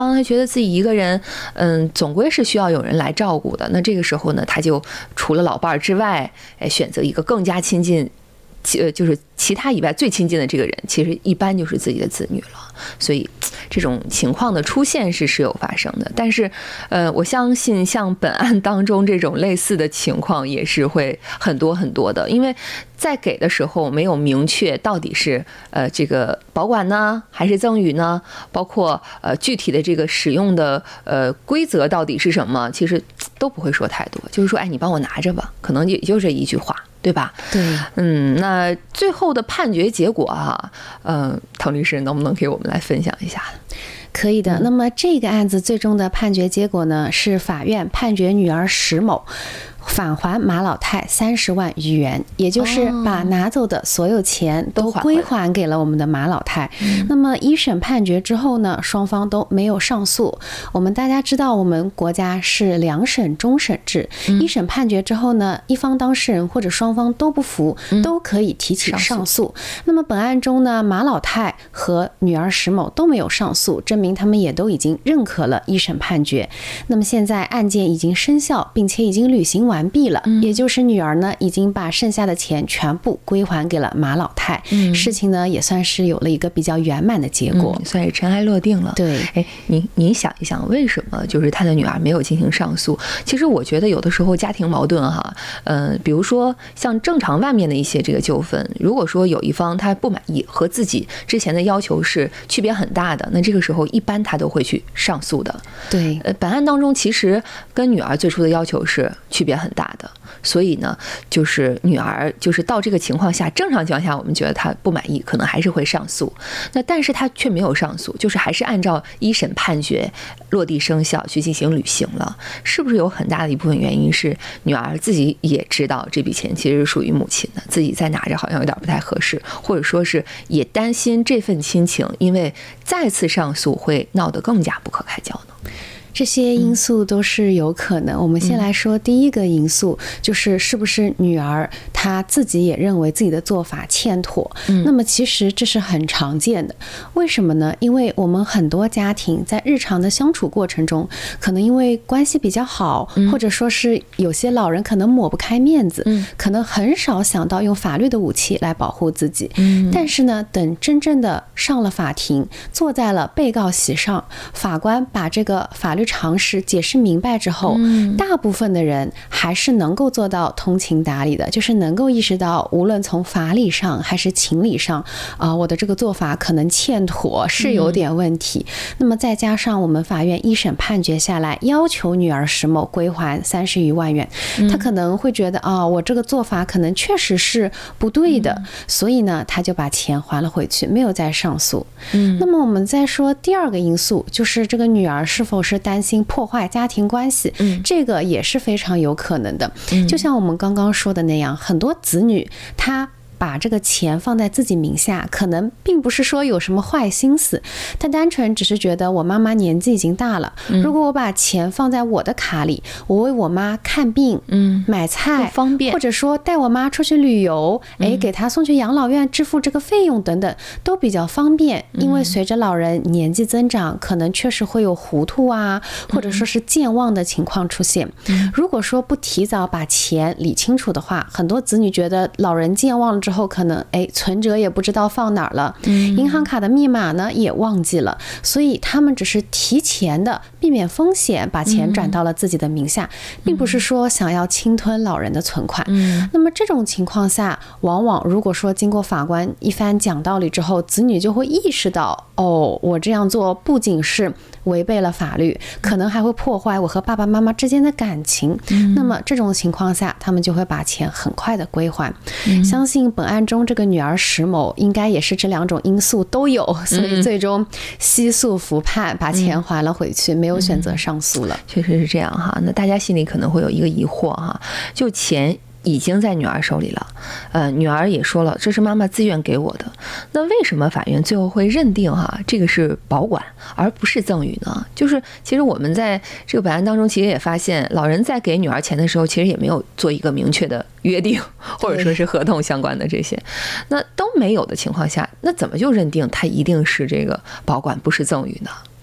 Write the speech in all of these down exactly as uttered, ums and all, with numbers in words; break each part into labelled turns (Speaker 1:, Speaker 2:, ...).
Speaker 1: 当他觉得自己一个人，嗯，总归是需要有人来照顾的。那这个时候呢，他就除了老伴儿之外，哎，选择一个更加亲近，呃，就是其他以外最亲近的这个人，其实一般就是自己的子女了。所以这种情况的出现是时有发生的。但是，呃，我相信像本案当中这种类似的情况也是会很多很多的，因为在给的时候没有明确到底是呃这个保管呢还是赠与呢，包括呃具体的这个使用的呃规则到底是什么，其实都不会说太多，就是说哎你帮我拿着吧，可能也就这一句话，对吧？
Speaker 2: 对，
Speaker 1: 嗯，那最后的判决结果啊，呃，滕律师能不能给我们来分享一下？
Speaker 2: 可以的。那么这个案子最终的判决结果呢，是法院判决女儿石某返还马老太三十万余元，也就是把拿走的所有钱都归还给了我们的马老太。嗯、那么一审判决之后呢，双方都没有上诉。我们大家知道，我们国家是两审终审制，嗯、一审判决之后呢，一方当事人或者双方都不服，嗯、都可以提起上诉。那么本案中呢，马老太和女儿石某都没有上诉，证明他们也都已经认可了一审判决。那么现在案件已经生效，并且已经履行完毕了，也就是女儿呢已经把剩下的钱全部归还给了马老太，嗯、事情呢也算是有了一个比较圆满的结果，
Speaker 1: 嗯、算是尘埃落定了。
Speaker 2: 对，
Speaker 1: 哎，您您想一想，为什么就是他的女儿没有进行上诉？其实我觉得有的时候家庭矛盾哈，呃，比如说像正常外面的一些这个纠纷，如果说有一方他不满意和自己之前的要求是区别很大的，那这个时候一般他都会去上诉的。
Speaker 2: 对，
Speaker 1: 呃，本案当中其实跟女儿最初的要求是区别很大的，所以呢，就是女儿就是到这个情况下，正常情况下我们觉得她不满意，可能还是会上诉。那但是她却没有上诉，就是还是按照一审判决落地生效去进行履行了。是不是有很大的一部分原因是女儿自己也知道这笔钱其实是属于母亲的，自己再拿着好像有点不太合适，或者说是也担心这份亲情因为再次上诉会闹得更加不可开交呢？
Speaker 2: 这些因素都是有可能。我们先来说第一个因素，就是是不是女儿她自己也认为自己的做法欠妥。那么其实这是很常见的。为什么呢？因为我们很多家庭在日常的相处过程中，可能因为关系比较好，或者说是有些老人可能抹不开面子，可能很少想到用法律的武器来保护自己。但是呢，等真正的上了法庭，坐在了被告席上，法官把这个法律常识解释明白之后，大部分的人还是能够做到通情达理的，就是能够意识到无论从法理上还是情理上啊、呃，我的这个做法可能欠妥，是有点问题。那么再加上我们法院一审判决下来，要求女儿石某归还三十余万元，他可能会觉得啊、哦，我这个做法可能确实是不对的，所以呢，他就把钱还了回去，没有再上诉。嗯，那么我们再说第二个因素，就是这个女儿是否是担心破坏家庭关系，嗯，这个也是非常有可能的。嗯，就像我们刚刚说的那样，很多子女他把这个钱放在自己名下，可能并不是说有什么坏心思，他单纯只是觉得我妈妈年纪已经大了，如果我把钱放在我的卡里，我为我妈看病、嗯，买菜
Speaker 1: 方便，
Speaker 2: 或者说带我妈出去旅游，哎，给她送去养老院支付这个费用等等，都比较方便。因为随着老人年纪增长，可能确实会有糊涂啊，或者说是健忘的情况出现。如果说不提早把钱理清楚的话，很多子女觉得老人健忘了之后之后可能哎，存折也不知道放哪儿了，银行卡的密码呢也忘记了，所以他们只是提前的避免风险，把钱转到了自己的名下，并不是说想要侵吞老人的存款。那么这种情况下，往往如果说经过法官一番讲道理之后，子女就会意识到，哦，我这样做不仅是违背了法律，可能还会破坏我和爸爸妈妈之间的感情。那么这种情况下，他们就会把钱很快的归还。相信本案中这个女儿石某应该也是这两种因素都有，所以最终悉数服判，把钱还了回去，没有选择上诉了。
Speaker 1: 确实是这样哈。那大家心里可能会有一个疑惑哈，就钱已经在女儿手里了，呃，女儿也说了，这是妈妈自愿给我的。那为什么法院最后会认定哈这个是保管而不是赠与呢？就是其实我们在这个本案当中，其实也发现，老人在给女儿钱的时候，其实也没有做一个明确的约定，或者说是合同相关的这些，那都没有的情况下，那怎么就认定它一定是这个保管不是赠与呢？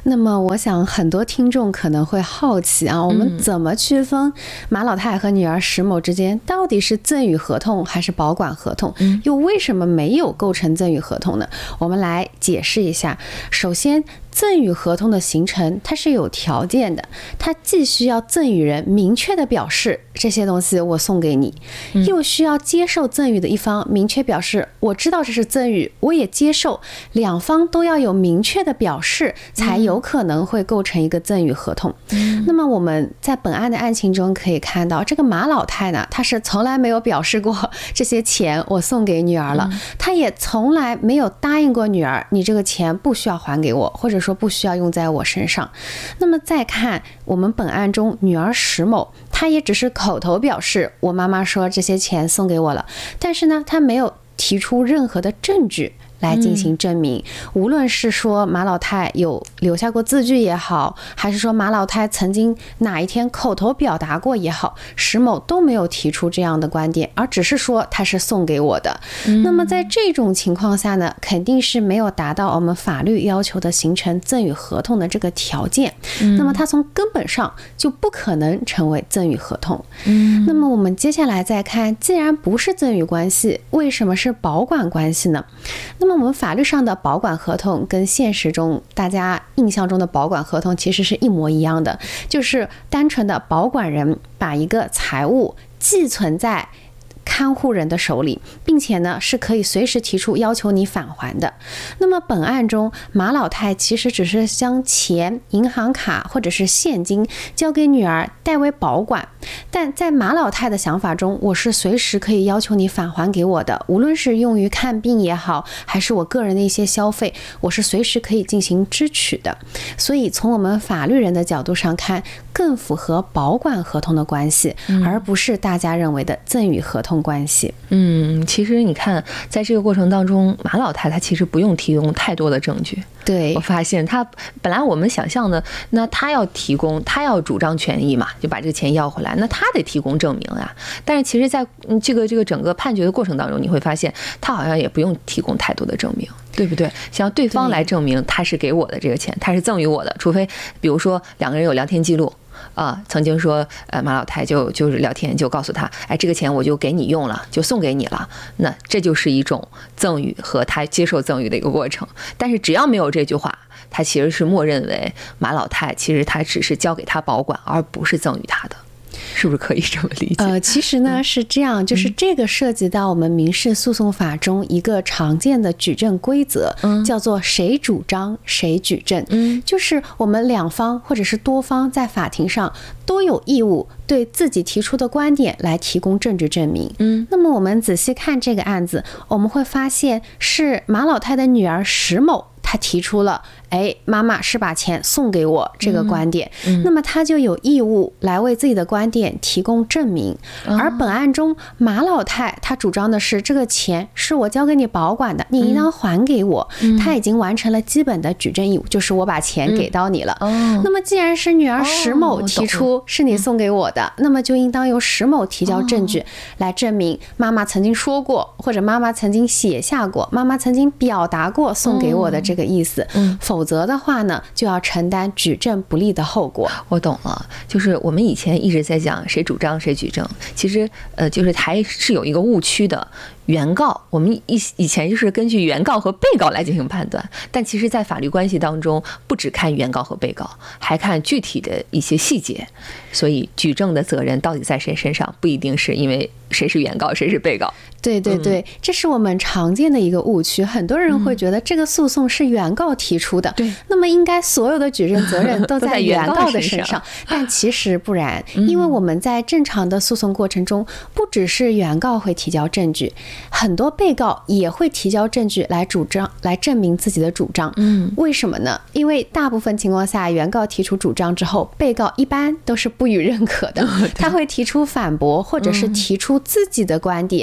Speaker 2: 那么我想很多听众可能会好奇啊，我们怎么区分马老太和女儿石某之间到底是赠与合同还是保管合同，又为什么没有构成赠与合同呢？我们来解释一下。首先，赠与合同的形成它是有条件的，它既需要赠与人明确的表示这些东西我送给你，又需要接受赠与的一方明确表示我知道这是赠与，我也接受，两方都要有明确的表示，才有可能会构成一个赠与合同。那么我们在本案的案情中可以看到，这个马老太呢，她是从来没有表示过这些钱我送给女儿了，她也从来没有答应过女儿你这个钱不需要还给我，或者说不需要用在我身上。那么再看我们本案中女儿石某，她也只是口头表示我妈妈说这些钱送给我了，但是呢她没有提出任何的证据来进行证明，无论是说马老太有留下过字据也好，还是说马老太曾经哪一天口头表达过也好，石某都没有提出这样的观点，而只是说他是送给我的。那么在这种情况下呢，肯定是没有达到我们法律要求的形成赠与合同的这个条件，那么它从根本上就不可能成为赠与合同。那么我们接下来再看，既然不是赠与关系，为什么是保管关系呢？那么我们法律上的保管合同跟现实中大家印象中的保管合同其实是一模一样的，就是单纯的保管人把一个财物寄存在看护人的手里，并且呢是可以随时提出要求你返还的。那么本案中马老太其实只是将钱、银行卡或者是现金交给女儿代为保管，但在马老太的想法中，我是随时可以要求你返还给我的，无论是用于看病也好，还是我个人的一些消费，我是随时可以进行支取的。所以从我们法律人的角度上看，更符合保管合同的关系，而不是大家认为的赠与合同关系。
Speaker 1: 嗯，其实你看，在这个过程当中，马老太她其实不用提供太多的证据。
Speaker 2: 对，
Speaker 1: 我发现她本来我们想象的，那她要提供，她要主张权益嘛，就把这个钱要回来，那她得提供证明呀。但是其实在这个这个整个判决的过程当中，你会发现她好像也不用提供太多的证明，对不对？想要对方来证明他是给我的这个钱，他是赠予我的，除非比如说两个人有聊天记录。啊，曾经说，呃，马老太就就是聊天，就告诉他，哎，这个钱我就给你用了，就送给你了。那这就是一种赠与和他接受赠与的一个过程。但是只要没有这句话，他其实是默认为马老太其实他只是交给他保管，而不是赠与他的。是不是可以这么理解？
Speaker 2: 呃，其实呢是这样，就是这个涉及到我们民事诉讼法中一个常见的举证规则，嗯、叫做谁主张谁举证。嗯，就是我们两方或者是多方在法庭上都有义务对自己提出的观点来提供证据证明。嗯，那么我们仔细看这个案子，我们会发现是马老太的女儿石某。他提出了，哎，妈妈是把钱送给我这个观点，嗯嗯、那么他就有义务来为自己的观点提供证明。哦、而本案中，马老太她主张的是这个钱是我交给你保管的，你应当还给我。嗯、他已经完成了基本的举证义务，就是我把钱给到你了。嗯哦、那么既然是女儿石某提出是你送给我的，哦、那么就应当由石某提交证据来证明妈妈曾经说过，或者妈妈曾经写下过，妈妈曾经表达过送给我的这个意思，嗯，否则的话呢，就要承担举证不利的后果。
Speaker 1: 我懂了，就是我们以前一直在讲谁主张谁举证，其实呃，就是还是有一个误区的。原告，我们以以前就是根据原告和被告来进行判断，但其实在法律关系当中，不只看原告和被告，还看具体的一些细节。所以举证的责任到底在谁身上，不一定是因为谁是原告谁是被告。
Speaker 2: 对对对，嗯、这是我们常见的一个误区。很多人会觉得这个诉讼是原告提出的，对、嗯，那么应该所有的举证责任都在原告的身上。但其实不然，因为我们在正常的诉讼过程中，不只是原告会提交证据，很多被告也会提交证据来主张、来证明自己的主张。嗯，为什么呢？因为大部分情况下，原告提出主张之后，被告一般都是不予认可的，他会提出反驳，或者是提出自己的观点，说，哎。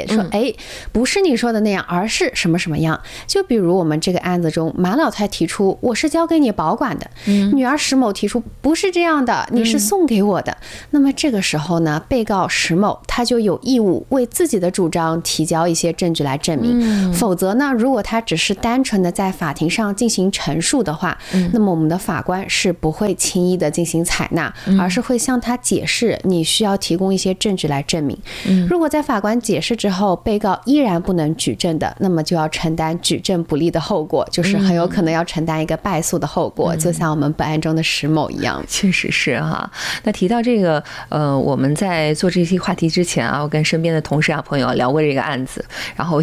Speaker 2: 哎，不是你说的那样，而是什么什么样。就比如我们这个案子中，马老太提出我是交给你保管的，嗯、女儿石某提出不是这样的，你是送给我的。嗯、那么这个时候呢，被告石某他就有义务为自己的主张提交一些证据来证明。嗯、否则呢，如果他只是单纯的在法庭上进行陈述的话，嗯、那么我们的法官是不会轻易的进行采纳，嗯、而是会向他解释你需要提供一些证据来证明。嗯、如果在法官解释之后，被告依然不能举证的，那么就要承担举证不利的后果，就是很有可能要承担一个败诉的后果，嗯、就像我们本案中的石某一样。
Speaker 1: 确实是哈。那提到这个，呃，我们在做这期话题之前啊，我跟身边的同事啊朋友聊过这个案子，然后